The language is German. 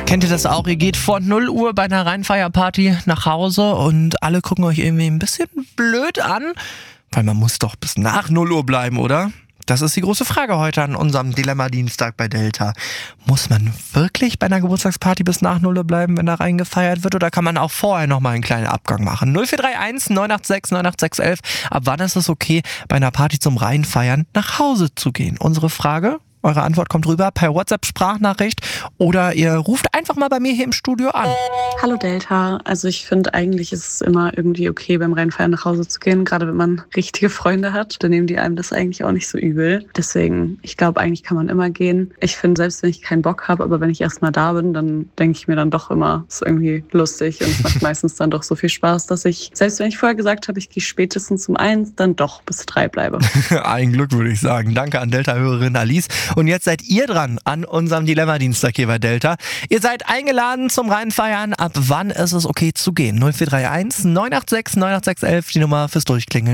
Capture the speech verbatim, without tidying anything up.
Kennt ihr das auch? Ihr geht vor null Uhr bei einer Rheinfeierparty nach Hause und alle gucken euch irgendwie ein bisschen blöd an, weil man muss doch bis nach null Uhr bleiben, oder? Das ist die große Frage heute an unserem Dilemma-Dienstag bei Delta. Muss man wirklich bei einer Geburtstagsparty bis nach null Uhr bleiben, wenn da reingefeiert wird? Oder kann man auch vorher nochmal einen kleinen Abgang machen? null vier drei eins neun acht sechs neun acht sechs eins eins. Ab wann ist es okay, bei einer Party zum Reinfeiern nach Hause zu gehen? Unsere Frage? Eure Antwort kommt rüber per WhatsApp-Sprachnachricht oder ihr ruft einfach mal bei mir hier im Studio an. Hallo Delta, also ich finde eigentlich ist es immer irgendwie okay, beim Reinfeiern nach Hause zu gehen, gerade wenn man richtige Freunde hat, dann nehmen die einem das eigentlich auch nicht so übel. Deswegen, ich glaube, eigentlich kann man immer gehen. Ich finde, selbst wenn ich keinen Bock habe, aber wenn ich erstmal da bin, dann denke ich mir dann doch immer, es ist irgendwie lustig und es macht meistens dann doch so viel Spaß, dass ich, selbst wenn ich vorher gesagt habe, ich gehe spätestens um eins, dann doch bis drei bleibe. Ein Glück, würde ich sagen. Danke an Delta-Hörerin Alice. Und jetzt seid ihr dran an unserem Dilemma-Dienstag hier bei Delta. Ihr seid eingeladen zum Reinfeiern. Ab wann ist es okay zu gehen? null vier drei eins neun acht sechs neun acht sechs eins eins, die Nummer fürs Durchklingeln.